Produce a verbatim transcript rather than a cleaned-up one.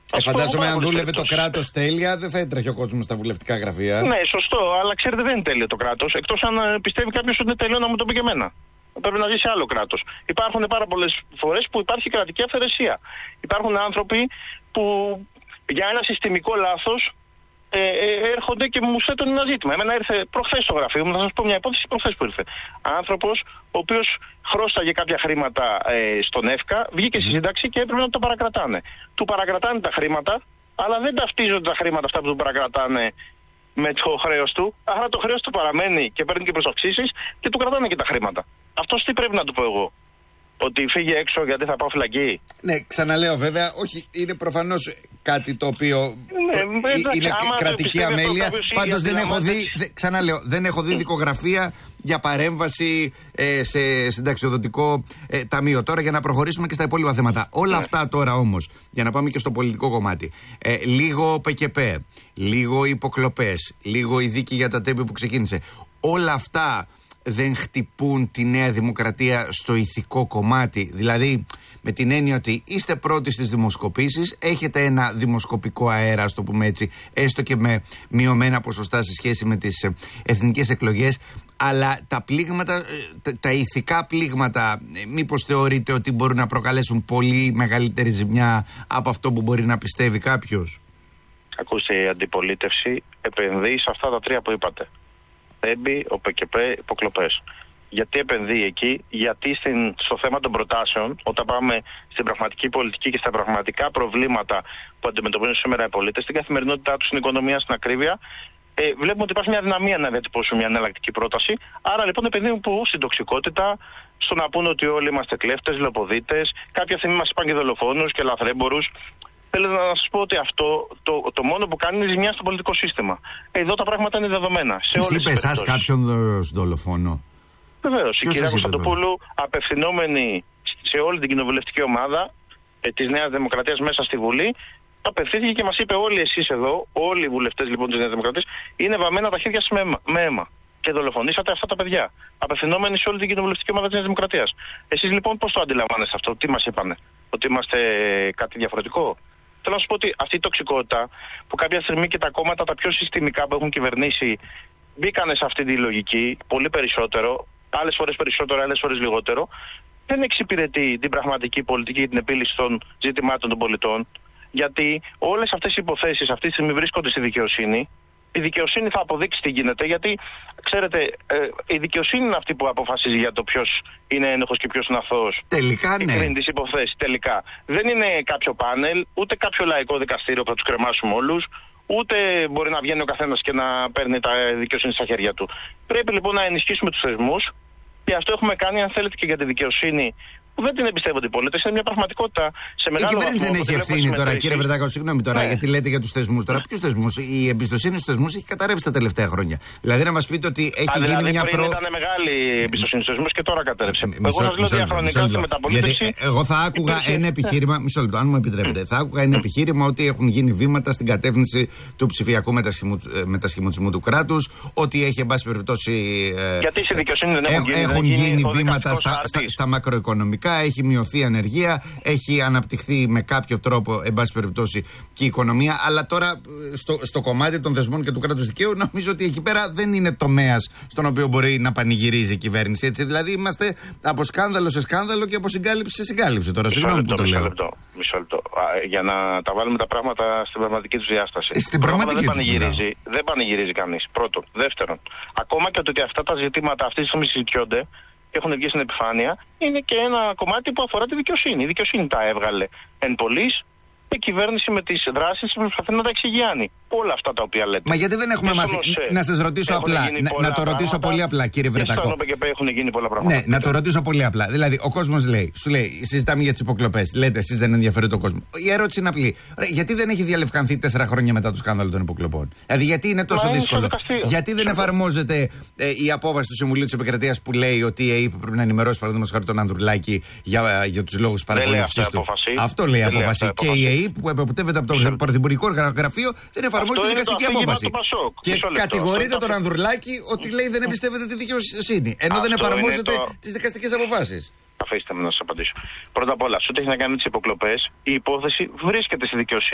Ε, φαντάζομαι αν δούλευε το κράτος τέλεια, δεν θα έτρεχε ο κόσμος στα βουλευτικά γραφεία. Ναι, σωστό, αλλά ξέρετε δεν είναι τέλειο το κράτος. Εκτός αν πιστεύει κάποιος ότι είναι τέλειο να μου το πει και εμένα. Πρέπει να ζει σε άλλο κράτος. Υπάρχουν πάρα πολλές φορές που υπάρχει κρατική αυθαιρεσία. Υπάρχουν άνθρωποι που για ένα συστημικό λάθος ε, ε, έρχονται και μου θέτουν ένα ζήτημα. Εμένα ήρθε προχθές στο γραφείο μου, θα σας πω μια υπόθεση προχθές που ήρθε. Άνθρωπος ο οποίος χρώσταγε κάποια χρήματα ε, στον ΕΦΚΑ, βγήκε στη σύνταξη και έπρεπε να το παρακρατάνε. Του παρακρατάνε τα χρήματα, αλλά δεν ταυτίζονται τα χρήματα αυτά που του παρακρατάνε με το χρέος του. Άρα το χρέος του παραμένει και παίρνει και προσοξήσεις και του κρατάνε και τα χρήματα. Αυτός τι πρέπει να του πω εγώ? Ότι φύγε έξω γιατί θα πάω φυλακή? Ναι, ξαναλέω βέβαια, όχι, είναι προφανώς κάτι το οποίο ναι, προ... εντάξει, είναι κρατική αμέλεια. Πάντως δεν έχω δει, δε, ξαναλέω, δεν έχω δει δικογραφία για παρέμβαση ε, σε συνταξιοδοτικό ε, ταμείο. Τώρα για να προχωρήσουμε και στα υπόλοιπα θέματα. Όλα ναι. αυτά τώρα όμως, για να πάμε και στο πολιτικό κομμάτι. Ε, λίγο ΠΚΠ, λίγο υποκλοπές, λίγο η δίκη για τα τέμπη που ξεκίνησε. Όλα αυτά δεν χτυπούν τη Νέα Δημοκρατία στο ηθικό κομμάτι? Δηλαδή με την έννοια ότι είστε πρώτοι στις δημοσκοπήσεις, έχετε ένα δημοσκοπικό αέρα, ας το πούμε έτσι, έστω και με μειωμένα ποσοστά σε σχέση με τις εθνικές εκλογές, αλλά τα πλήγματα, τα ηθικά πλήγματα, μήπως θεωρείτε ότι μπορούν να προκαλέσουν πολύ μεγαλύτερη ζημιά από αυτό που μπορεί να πιστεύει κάποιος? Ακούστε, η αντιπολίτευση επενδύει σε αυτά τα τρία που είπατε. Τέμπη, ο ΠΚΠ, υποκλοπές. Γιατί επενδύει εκεί? Γιατί στην, στο θέμα των προτάσεων, όταν πάμε στην πραγματική πολιτική και στα πραγματικά προβλήματα που αντιμετωπίζουν σήμερα οι πολίτες, στην καθημερινότητά τους, στην οικονομία, στην ακρίβεια, ε, βλέπουμε ότι υπάρχει μια δυναμία να διατυπώσουν μια εναλλακτική πρόταση. Άρα λοιπόν επενδύουν που? Στην τοξικότητα, στο να πούνε ότι όλοι είμαστε κλέφτες, λοποδίτες, κάποια στιγμή μας είπαν και δολοφόνους και λαθρέμπορους. Θέλω να σας πω ότι αυτό το, το μόνο που κάνει είναι ζημιά στο πολιτικό σύστημα. Εδώ τα πράγματα είναι δεδομένα. Σας είπε εσάς κάποιον δολοφόνο? Βεβαίως. Η κυρία Κωνσταντοπούλου, απευθυνόμενη σε όλη την κοινοβουλευτική ομάδα ε, της Νέας Δημοκρατίας μέσα στη Βουλή, απευθύνθηκε και μας είπε: όλοι εσείς εδώ, όλοι οι βουλευτές λοιπόν της Νέας Δημοκρατίας, είναι βαμμένα τα χέρια σας με, με αίμα. Και δολοφονήσατε αυτά τα παιδιά. Απευθυνόμενοι σε όλη την κοινοβουλευτική ομάδα της Νέας Δημοκρατίας. Εσείς λοιπόν πώς το αντιλαμβάνεστε αυτό? Τι μας είπανε? Ότι είμαστε κάτι διαφορετικό? Θέλω να σου πω ότι αυτή η τοξικότητα που κάποια στιγμή και τα κόμματα τα πιο συστημικά που έχουν κυβερνήσει μπήκανε σε αυτή τη λογική πολύ περισσότερο, άλλες φορές περισσότερο, άλλες φορές λιγότερο, δεν εξυπηρετεί την πραγματική πολιτική και την επίλυση των ζητημάτων των πολιτών, γιατί όλες αυτές οι υποθέσεις αυτή τη στιγμή βρίσκονται στη δικαιοσύνη. Η δικαιοσύνη θα αποδείξει τι γίνεται, γιατί ξέρετε, ε, η δικαιοσύνη είναι αυτή που αποφασίζει για το ποιος είναι ένοχος και ποιος είναι αθώος. Τελικά, ναι. Εκκρίνει τις υποθέσεις, τελικά. Δεν είναι κάποιο πάνελ, ούτε κάποιο λαϊκό δικαστήριο που θα τους κρεμάσουμε όλους, ούτε μπορεί να βγαίνει ο καθένας και να παίρνει τα δικαιοσύνη στα χέρια του. Πρέπει λοιπόν να ενισχύσουμε τους θεσμούς, και αυτό έχουμε κάνει, αν θέλετε, και για τη δικαιοσύνη, που δεν την εμπιστεύονται οι πολίτες, είναι μια πραγματικότητα σε μεγάλο βαθμό. Η κυβέρνηση δεν έχει ευθύνη τώρα, κύριε Βρετάκο, συγγνώμη τώρα, ναι. γιατί λέτε για τους θεσμούς. Τώρα, ποιους θεσμούς? Η εμπιστοσύνη στους θεσμούς έχει καταρρεύσει τα τελευταία χρόνια. Δηλαδή, να μας πείτε ότι έχει Α, γίνει δηλαδή μια πριν προ. Ήταν μεγάλη η εμπιστοσύνη στους θεσμούς και τώρα κατέρευσε. Εγώ σας λέω διαχρονικά στη μεταπολίτευση. Γιατί εγώ θα άκουγα υπήρχε... ένα επιχείρημα, μισό λεπτό, αν μου επιτρέπετε. Θα άκουγα ένα επιχείρημα ότι έχουν γίνει βήματα στην κατεύθυνση του ψηφιακού μετασχηματισμού του κράτους, ότι έχει, εν πάση περιπτώσει. Γιατί στη δικαιοσύνη δεν έχουν γίνει βήματα στα μακροοικονομικά, έχει μειωθεί ανεργία, έχει αναπτυχθεί με κάποιο τρόπο, εν πάση περιπτώσει, και η οικονομία. Αλλά τώρα στο, στο κομμάτι των θεσμών και του κράτους δικαίου, νομίζω ότι εκεί πέρα δεν είναι τομέας στον οποίο μπορεί να πανηγυρίζει η κυβέρνηση. Έτσι. Δηλαδή, είμαστε από σκάνδαλο σε σκάνδαλο και από συγκάλυψη σε συγκάλυψη. Τώρα, συγγνώμη που το λέω. Μισό λεπτό, μισό λεπτό. Α, για να τα βάλουμε τα πράγματα στην πραγματική του διάσταση. Ε, στην πραγματική δεν πανηγυρίζει, δεν πανηγυρίζει κανείς. Πρώτον. Δεύτερον, ακόμα και ότι αυτά τα ζητήματα αυτή τη στιγμή συζητιόνται και έχουν βγει στην επιφάνεια, είναι και ένα κομμάτι που αφορά τη δικαιοσύνη. Η δικαιοσύνη τα έβγαλε εν πολλοίς, η κυβέρνηση με τις δράσεις προσπαθεί να τα εξηγιάνει. Όλα αυτά τα οποία λέτε. Μα γιατί δεν έχουμε μάθει. Να σας ρωτήσω απλά. Να, να το ρωτήσω πράγματα, πολύ απλά, κύριε Βρετάκο. Και έχουν γίνει πολλά πράγματα. Ναι, να το ρωτήσω πολύ απλά. Δηλαδή, ο κόσμος λέει, σου λέει, συζητάμε για τις υποκλοπές. Λέτε, εσείς δεν ενδιαφέρει τον κόσμο. Η ερώτηση είναι απλή. Ωραία, γιατί δεν έχει διαλευκανθεί τέσσερα χρόνια μετά το σκάνδαλο των υποκλοπών? Δηλαδή, γιατί είναι τόσο Μα δύσκολο? Είναι γιατί δεν εφαρμόζεται ε, η απόφαση του Συμβουλίου της Επικρατείας που λέει ότι η ΕΕΠ πρέπει να ενημερώσει, παραδείγματος χάρη, τον Ανδρουλάκη για, για τους λόγους παρακολούθησης του? Αυτό λέει η απόφαση. Και η ΕΕΠ που εποπτεύεται από το Πρωθυπουργικό Γραφείο δεν εφαρμόζει τη δικαστική απόφαση. Και κατηγορείται τον Ανδρουλάκη ότι λέει δεν εμπιστεύεται τη δικαιοσύνη, ενώ δεν εφαρμόζεται τις δικαστικές αποφάσεις. Αφήστε με να σας απαντήσω. Πρώτα απ' όλα, σε ό,τι έχει να κάνει με τις υποκλοπές, η υπόθεση βρίσκεται στη δικαιοσύνη.